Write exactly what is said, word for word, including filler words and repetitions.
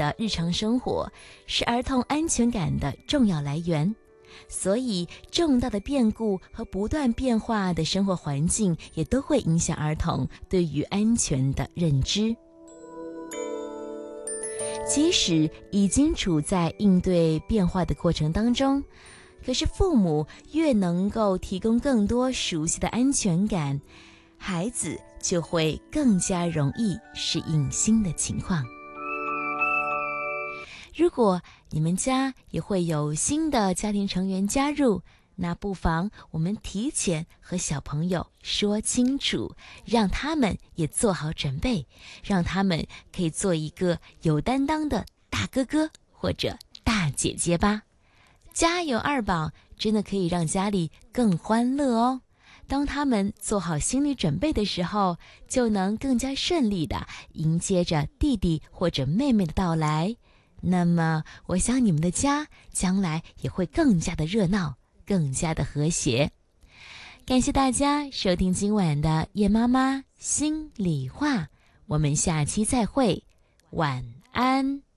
的日常生活，是儿童安全感的重要来源。所以重大的变故和不断变化的生活环境也都会影响儿童对于安全的认知。即使已经处在应对变化的过程当中，可是父母越能够提供更多熟悉的安全感，孩子就会更加容易适应新的情况。如果你们家也会有新的家庭成员加入，那不妨我们提前和小朋友说清楚，让他们也做好准备，让他们可以做一个有担当的大哥哥或者大姐姐吧。家有二宝真的可以让家里更欢乐哦。当他们做好心理准备的时候，就能更加顺利地迎接着弟弟或者妹妹的到来。那么我想你们的家将来也会更加的热闹，更加的和谐。感谢大家收听今晚的叶妈妈心里话，我们下期再会，晚安。